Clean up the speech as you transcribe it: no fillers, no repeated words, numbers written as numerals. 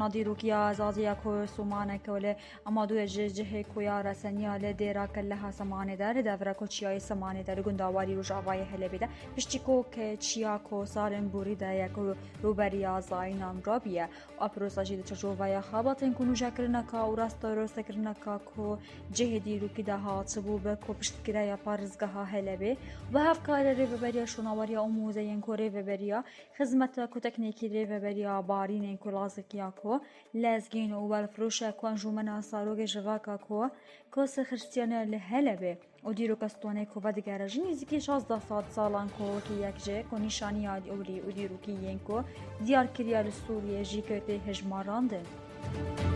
دانا دیروکیا ازازیا کو سومانه کوله اما دو جه کویا رسنیا ل دیرا کلها سمانه دار دفرا کو چیای سمانه دار گنداواری روش اوای هلبیده پشتی کو که چیا کو سالن بوری دا یکو روبریا زاینام رابیه اپروسا جید چجوویا خاباتن کنو جکرنا کا و راستورس کرنا کا کو جه دیروکی ده هاتبو به کو پشتگیریا پارزگاه هلبی و هفکار ریوبریا شوناواریا اموزین کو ریوبریا خدمت کو تکنیکی ریوبریا بارین کو لازکیا کو لازگین و والفروش کو انجمن ساروگ جواکا کو سخرستیانه لهلبی و دیروک استونه کو ودگرجی نزدیکی 16 سالان کو که یک جه کو نشانی اولی و دیروکی ین کو دیار کریا لسوریه جی کته هجماراندن